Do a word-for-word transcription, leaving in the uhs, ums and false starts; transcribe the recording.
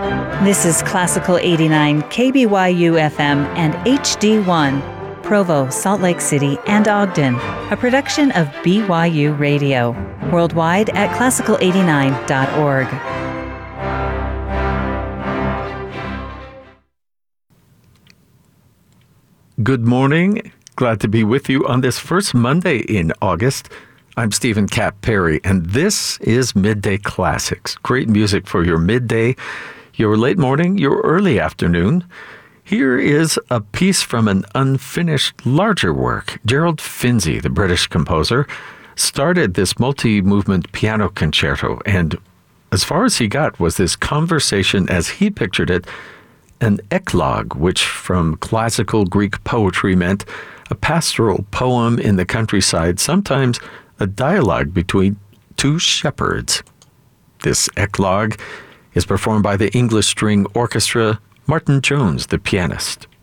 This is Classical eighty-nine, K B Y U F M and H D one, Provo, Salt Lake City, and Ogden, a production of B Y U Radio, worldwide at classical eighty-nine dot org. Good morning. Glad to be with you on this first Monday in August. I'm Stephen Cap Perry, and this is Midday Classics. Great music for your midday, your late morning, your early afternoon. Here is a piece from an unfinished larger work. Gerald Finzi, the British composer, started this multi-movement piano concerto, and as far as he got was this conversation as he pictured it, an eclogue, which from classical Greek poetry meant a pastoral poem in the countryside, sometimes a dialogue between two shepherds. This eclogue is performed by the English String Orchestra, Martin Jones, the pianist.